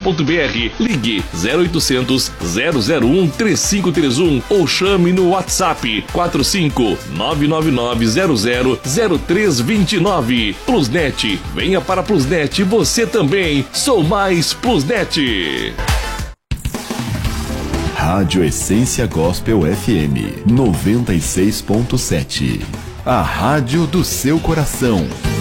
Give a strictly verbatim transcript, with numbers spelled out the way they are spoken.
br. Ligue zero oitocentos, zero zero um, três cinco três um ou chame no WhatsApp quatro cinco nove nove nove zero zero zero três dois nove. Plusnet, venha para Plusnet você também. Sou mais Plusnet. Rádio Essência Gospel F M noventa e seis ponto sete. A rádio do seu coração.